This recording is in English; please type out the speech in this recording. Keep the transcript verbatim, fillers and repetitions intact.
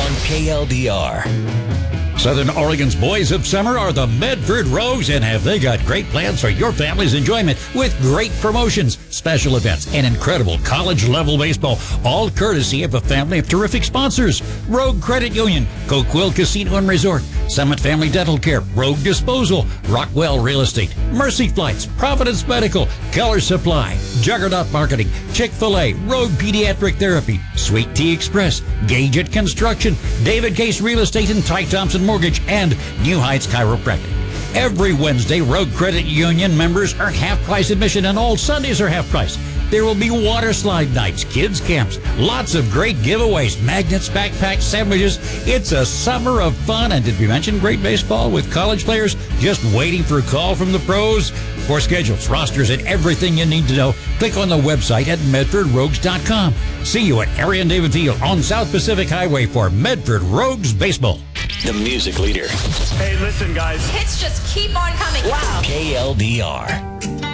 on K L D R. Southern Oregon's boys of summer are the Medford Rogues, and have they got great plans for your family's enjoyment with great promotions, special events, and incredible college-level baseball, all courtesy of a family of terrific sponsors. Rogue Credit Union, Coquille Casino and Resort, Summit Family Dental Care, Rogue Disposal, Rockwell Real Estate, Mercy Flights, Providence Medical, Keller Supply, Juggernaut Marketing, Chick-fil-A, Rogue Pediatric Therapy, Sweet Tea Express, Gagent Construction, David Case Real Estate, and Ty Thompson Mortgage, and New Heights Chiropractic. Every Wednesday, Rogue Credit Union members earn half-price admission, and all Sundays are half-price. There will be water slide nights, kids camps, lots of great giveaways, magnets, backpacks, sandwiches. It's a summer of fun. And did we mention great baseball with college players just waiting for a call from the pros? For schedules, rosters, and everything you need to know, click on the website at medford rogues dot com. See you at Arian David Field on South Pacific Highway for Medford Rogues Baseball. The music leader. Hey, listen, guys. Hits just keep on coming. Wow. K L D R.